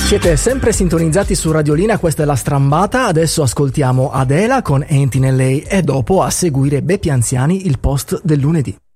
Siete sempre sintonizzati su Radiolina, questa è La Strambata. Adesso ascoltiamo Adela con Enti nel Lei e dopo a seguire Beppi Anziani, il post del lunedì.